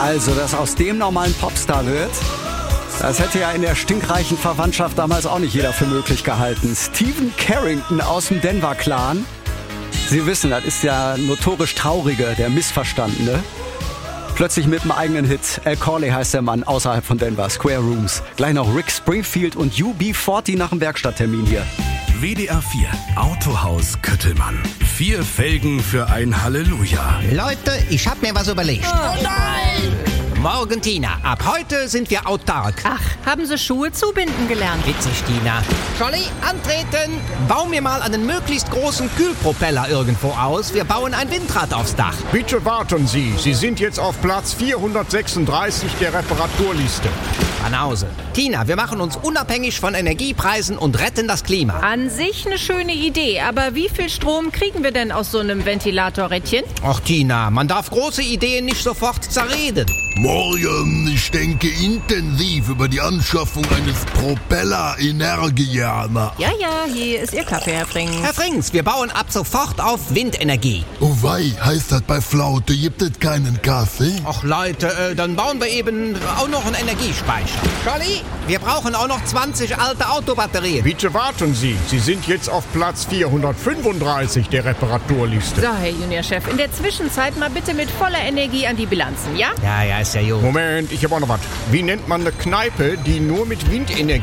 Also, dass aus dem normalen Popstar wird, das hätte ja in der stinkreichen Verwandtschaft damals auch nicht jeder für möglich gehalten. Stephen Carrington aus dem Denver-Clan. Sie wissen, das ist ja notorisch Traurige, der Missverstandene. Plötzlich mit einem eigenen Hit. Al Corley heißt der Mann außerhalb von Denver. Square Rooms. Gleich noch Rick Springfield und UB40 nach dem Werkstatttermin hier. WDR 4 Autohaus Köttelmann. 4 Felgen für ein Halleluja. Leute, ich hab mir was überlegt. Oh nein! Morgen, Tina. Ab heute sind wir autark. Ach, haben Sie Schuhe zubinden gelernt? Witzig, Tina. Jolly, antreten! Bau mir mal einen möglichst großen Kühlpropeller irgendwo aus. Wir bauen ein Windrad aufs Dach. Bitte warten Sie. Sie sind jetzt auf Platz 436 der Reparaturliste. Banause. Tina, wir machen uns unabhängig von Energiepreisen und retten das Klima. An sich eine schöne Idee, aber wie viel Strom kriegen wir denn aus so einem Ventilatorrädchen? Ach, Tina, man darf große Ideen nicht sofort zerreden. Morgen, ich denke intensiv über die Anschaffung eines Propeller-Energianer. Ja, hier ist Ihr Kaffee, Herr Frings. Herr Frings, wir bauen ab sofort auf Windenergie. Oh wei, heißt das bei Flaute, gibt es keinen Kaffee? Ach Leute, dann bauen wir eben auch noch einen Energiespeicher. Jolly, wir brauchen auch noch 20 alte Autobatterien. Bitte warten Sie. Sie sind jetzt auf Platz 435 der Reparaturliste. So, Herr Juniorchef, in der Zwischenzeit mal bitte mit voller Energie an die Bilanzen, ja? Ja, ist ja gut. Moment, ich habe auch noch was. Wie nennt man eine Kneipe, die nur mit Windenergie